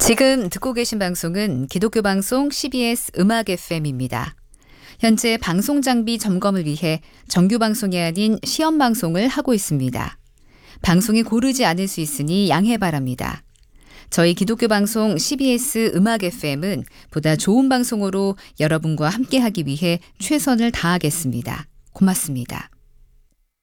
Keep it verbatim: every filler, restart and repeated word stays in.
지금 듣고 계신 방송은 기독교 방송 씨비에스 음악 에프엠입니다. 현재 방송 장비 점검을 위해 정규 방송이 아닌 시험 방송을 하고 있습니다. 방송이 고르지 않을 수 있으니 양해 바랍니다. 저희 기독교 방송 씨비에스 음악 에프엠은 보다 좋은 방송으로 여러분과 함께하기 위해 최선을 다하겠습니다. 고맙습니다.